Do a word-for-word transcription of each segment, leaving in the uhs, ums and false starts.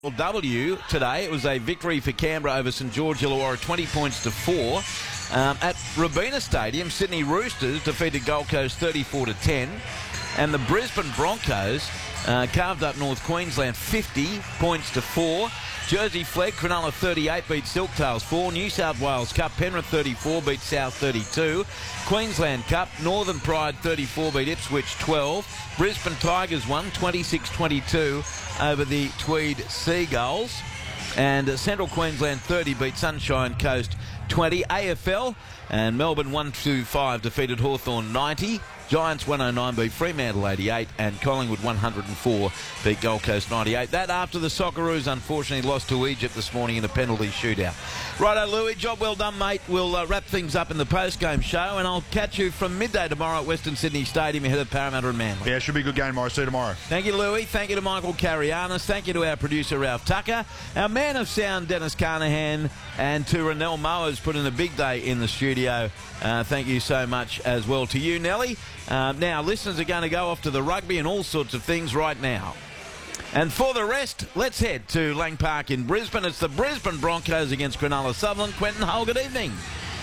W today. It was a victory for Canberra over St George Illawarra, twenty points to four. Um, at Robina Stadium, Sydney Roosters defeated Gold Coast thirty-four to ten, and the Brisbane Broncos uh, carved up North Queensland fifty points to four. Jersey Flegg, Cronulla thirty-eight beat Silktails four. New South Wales Cup, Penrith thirty-four beat South thirty-two. Queensland Cup, Northern Pride thirty-four beat Ipswich twelve. Brisbane Tigers won twenty-six twenty-two over the Tweed Seagulls. And uh, Central Queensland thirty beat Sunshine Coast twenty. A F L, and Melbourne one two five defeated Hawthorn ninety. Giants one oh nine beat Fremantle eighty-eight, and Collingwood one oh four beat Gold Coast ninety-eight. That after the Socceroos unfortunately lost to Egypt this morning in a penalty shootout. Righto, Louis, job well done, mate. We'll uh, wrap things up in the post-game show, and I'll catch you from midday tomorrow at Western Sydney Stadium ahead of Parramatta and Manly. Yeah, it should be a good game tomorrow. See you tomorrow. Thank you, Louis. Thank you to Michael Carianis. Thank you to our producer, Ralph Tucker. Our man of sound, Dennis Carnahan, and to Renell Mowers, put in a big day in the studio. Uh, thank you so much as well to you, Nelly. Uh, now, listeners are going to go off to the rugby and all sorts of things right now. And for the rest, let's head to Lang Park in Brisbane. It's the Brisbane Broncos against Cronulla Sutherland. Quentin Hull, good evening.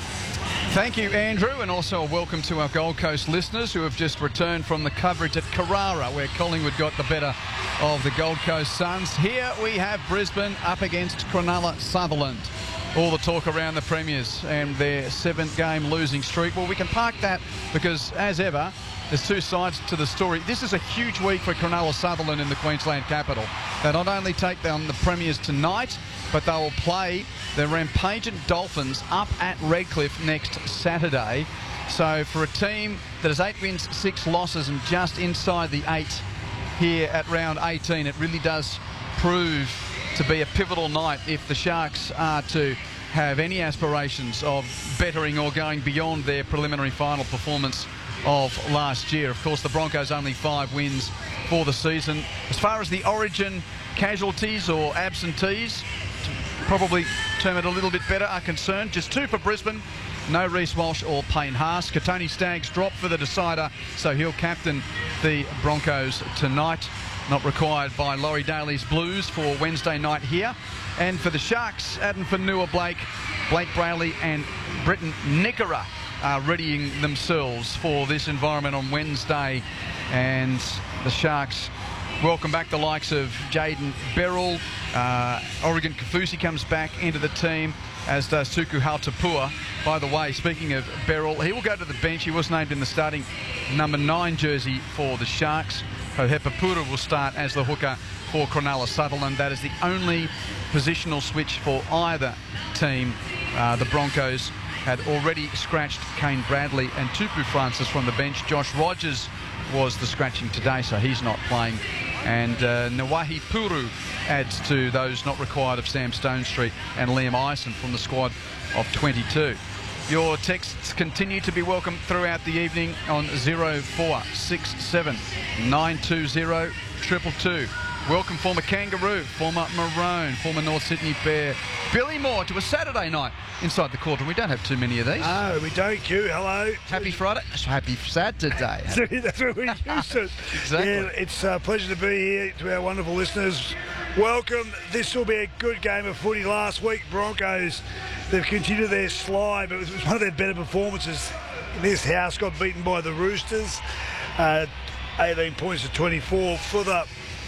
Thank you, Andrew, and also a welcome to our Gold Coast listeners who have just returned from the coverage at Carrara, where Collingwood got the better of the Gold Coast Suns. Here we have Brisbane up against Cronulla Sutherland. All the talk around the Premiers and their seven-game losing streak. Well, we can park that because, as ever, there's two sides to the story. This is a huge week for Cronulla Sutherland in the Queensland capital. They not only take down the Premiers tonight, but they will play the rampaging Dolphins up at Redcliffe next Saturday. So for a team that has eight wins, six losses, and just inside the eight here at round eighteen, it really does prove to be a pivotal night if the Sharks are to have any aspirations of bettering or going beyond their preliminary final performance of last year. Of course, the Broncos only five wins for the season. As far as the Origin casualties or absentees, to probably term it a little bit better, are concerned, just two for Brisbane. No Reece Walsh or Payne Haas. Katoni Staggs dropped for the decider, so he'll captain the Broncos tonight. Not required by Laurie Daly's Blues for Wednesday night here. And for the Sharks, Adam Fanua-Blake, Blake Brayley and Britton Nickera are readying themselves for this environment on Wednesday. And the Sharks welcome back the likes of Jaden Beryl. Uh, Oregon Kafusi comes back into the team, as does Tuku Hautapua. By the way, speaking of Beryl, he will go to the bench. He was named in the starting number nine jersey for the Sharks. Hepapura will start as the hooker for Cronulla Sutherland. That is the only positional switch for either team. Uh, the Broncos had already scratched Kane Bradley and Tupu Francis from the bench. Josh Rogers was the scratching today, so he's not playing. And uh, Nawahi Puru adds to those not required of Sam Stonestreet and Liam Ison from the squad of twenty-two. Your texts continue to be welcome throughout the evening on zero four six seven nine two zero two two two. Welcome former Kangaroo, former Maroon, former North Sydney Bear, Billy Moore, to a Saturday night inside the Cauldron. We don't have too many of these. No, we don't, Q. Hello. Happy Friday. Happy Saturday. That's what we used to. Exactly. Yeah, it's a pleasure to be here to our wonderful listeners. Welcome. This will be a good game of footy. Last week, Broncos, they've continued their slide, but it was one of their better performances. This house got beaten by the Roosters, uh, eighteen points to twenty-four for the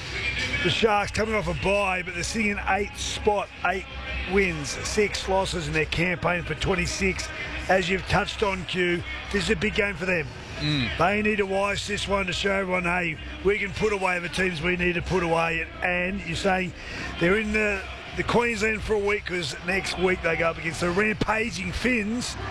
the Sharks, coming off a bye, but they're sitting in eighth spot, eight wins, six losses in their campaign for twenty-six. As you've touched on, Q, this is a big game for them. Mm. They need to wise this one to show everyone, hey, we can put away the teams we need to put away. And you say they're in the, the Queensland for a week, because next week they go up against the rampaging Finns.